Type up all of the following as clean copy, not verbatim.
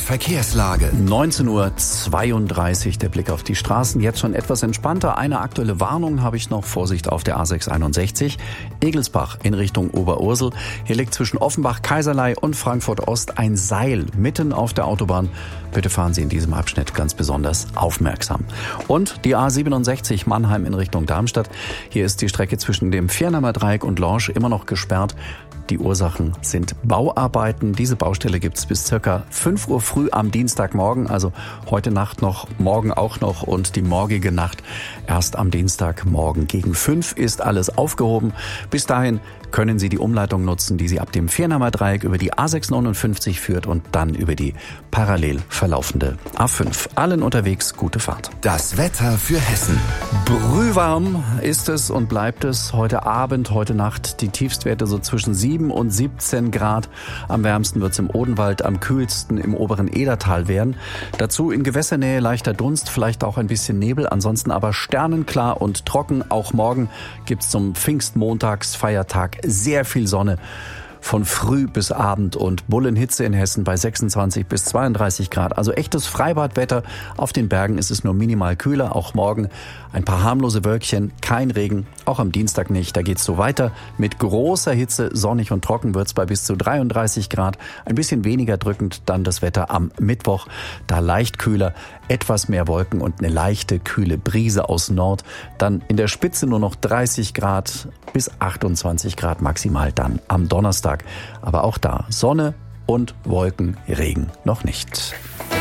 Verkehrslage. 19:32 Uhr, der Blick auf die Straßen. Jetzt schon etwas entspannter. Eine aktuelle Warnung habe ich noch. Vorsicht auf der A661. Egelsbach in Richtung Oberursel. Hier liegt zwischen Offenbach, Kaiserlei und Frankfurt Ost ein Seil mitten auf der Autobahn. Bitte fahren Sie in diesem Abschnitt ganz besonders aufmerksam. Und die A67 Mannheim in Richtung Darmstadt. Hier ist die Strecke zwischen dem Viernheimer Dreieck und Lorsch immer noch gesperrt. Die Ursachen sind Bauarbeiten. Diese Baustelle gibt es bis circa 5 Uhr früh am Dienstagmorgen, also heute Nacht noch, morgen auch noch und die morgige Nacht erst am Dienstagmorgen. Gegen 5 ist alles aufgehoben. Bis dahin können Sie die Umleitung nutzen, die Sie ab dem Viernheimer Dreieck über die A659 führt und dann über die parallel verlaufende A5. Allen unterwegs gute Fahrt. Das Wetter für Hessen. Brühwarm ist es und bleibt es. Heute Abend, heute Nacht die Tiefstwerte so zwischen 7 und 17 Grad. Am wärmsten wird es im Odenwald, am kühlsten im oberen Edertal werden. Dazu in Gewässernähe leichter Dunst, vielleicht auch ein bisschen Nebel. Ansonsten aber sternenklar und trocken. Auch morgen gibt es zum Pfingstmontagsfeiertag sehr viel Sonne. Von früh bis Abend und Bullenhitze in Hessen bei 26 bis 32 Grad. Also echtes Freibadwetter. Auf den Bergen ist es nur minimal kühler. Auch morgen ein paar harmlose Wölkchen, kein Regen. Auch am Dienstag nicht. Da geht's so weiter. Mit großer Hitze, sonnig und trocken wird's bei bis zu 33 Grad. Ein bisschen weniger drückend dann das Wetter am Mittwoch. Da leicht kühler, etwas mehr Wolken und eine leichte, kühle Brise aus Nord. Dann in der Spitze nur noch 30 Grad bis 28 Grad maximal dann am Donnerstag. Aber auch da Sonne und Wolken, Regen noch nicht.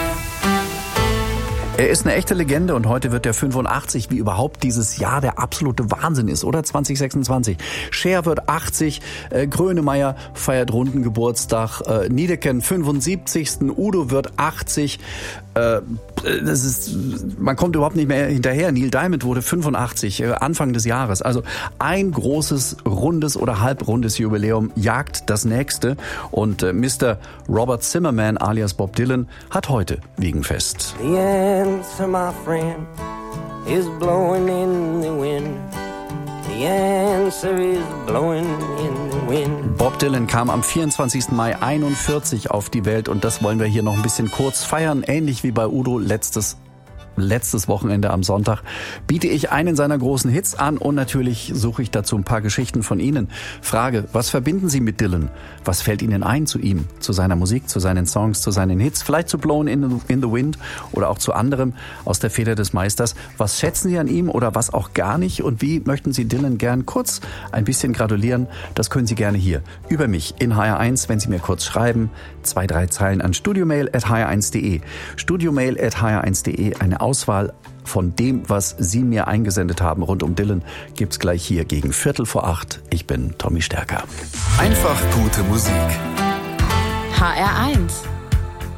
Er ist eine echte Legende und heute wird er 85, wie überhaupt dieses Jahr der absolute Wahnsinn ist, oder? 2026. Cher wird 80, Grönemeyer feiert runden Geburtstag, Niedeken 75. Udo wird 80. Man kommt überhaupt nicht mehr hinterher. Neil Diamond wurde 85, Anfang des Jahres. Also ein großes, rundes oder halbrundes Jubiläum jagt das nächste. Und Mr. Robert Zimmerman alias Bob Dylan hat heute Wiegenfest. The answer, my friend, is blowing in the wind. The answer is blowing in the wind. Bob Dylan kam am 24. Mai 41 auf die Welt und das wollen wir hier noch ein bisschen kurz feiern. Ähnlich wie bei Udo letztes Wochenende am Sonntag biete ich einen seiner großen Hits an und natürlich suche ich dazu ein paar Geschichten von Ihnen. Frage, was verbinden Sie mit Dylan? Was fällt Ihnen ein zu ihm, zu seiner Musik, zu seinen Songs, zu seinen Hits, vielleicht zu Blown in the Wind oder auch zu anderem aus der Feder des Meisters? Was schätzen Sie an ihm oder was auch gar nicht? Und wie möchten Sie Dylan gern kurz ein bisschen gratulieren? Das können Sie gerne hier über mich in HR1, wenn Sie mir kurz schreiben, 2-3 Zeilen an studiomail@hr1.de. Studiomail@hr1.de, eine Auswahl von dem, was Sie mir eingesendet haben rund um Dylan, gibt's gleich hier gegen 7:45. Ich bin Tommy Stärker. Einfach gute Musik. HR1